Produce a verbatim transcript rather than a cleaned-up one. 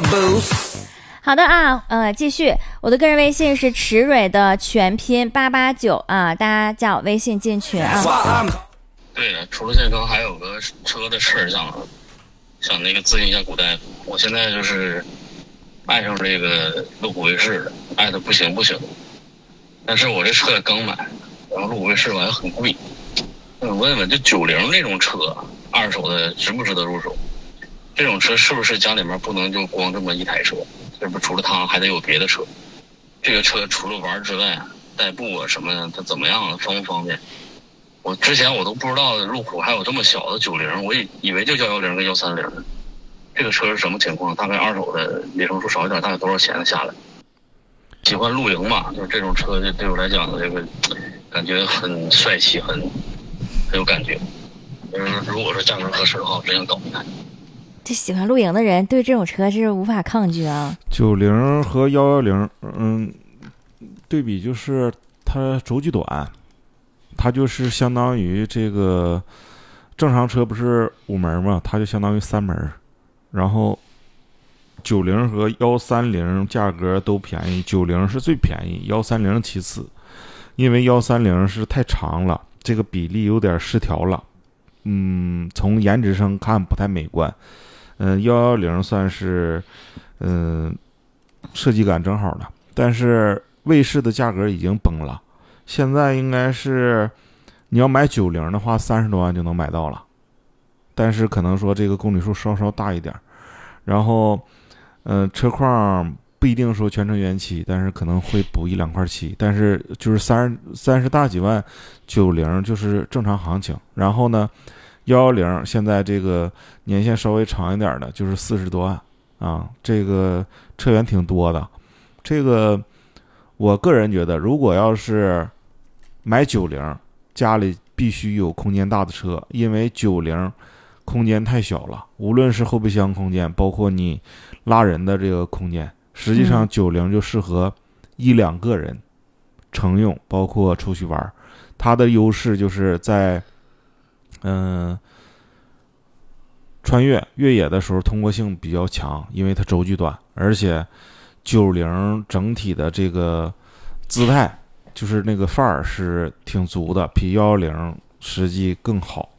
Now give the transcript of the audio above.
好的啊，呃，继续，我的个人微信是池蕊的全拼八八九啊，大家加我微信进群啊。 对的，除了这个，还有个车的事儿，想想那个咨询一下古大夫。我现在就是爱上这个路虎卫士了，爱的不行不行。但是我这车也刚买，然后路虎卫士吧又很贵。我问问，这九零这种车，二手的值不值得入手？这种车是不是家里面不能就光这么一台车？是不是除了它还得有别的车？这个车除了玩之外，代步啊什么的，它怎么样？方不方便？我之前我都不知道路虎还有这么小的九零，我以以为就叫幺零跟幺三零。这个车是什么情况？大概二手的里程数少一点，大概多少钱下来？喜欢露营嘛，就是这种车就对我来讲，这个感觉很帅气，很很有感觉。嗯，如果说价格合适的话，我真想搞一台。 这喜欢露营的人对这种车是无法抗拒啊。 九零和幺幺零，嗯，对比就是它轴距短，它就是相当于这个正常车不是五门嘛，它就相当于三门。然后九零和幺三零价格都便宜，九零是最便宜，幺三零其次，因为幺三零是太长了，这个比例有点失调了，嗯，从颜值上看不太美观。嗯，幺幺零算是嗯设计感正好的，但是卫士的价格已经崩了，现在应该是你要买九零的话，三十多万就能买到了，但是可能说这个公里数稍稍大一点，然后嗯、呃、车况不一定说全程原漆，但是可能会补一两块漆，但是就是三三十大几万，九零就是正常行情。然后呢幺幺零现在这个年限稍微长一点的，就是四十多万啊，这个车源挺多的。这个我个人觉得，如果要是买九零，家里必须有空间大的车，因为九零空间太小了，无论是后备箱空间，包括你拉人的这个空间，实际上九零就适合一两个人乘用，包括出去玩。它的优势就是在嗯，穿越越野的时候通过性比较强，因为它轴距短，而且九零整体的这个姿态，就是那个范儿是挺足的，比幺幺零实际更好。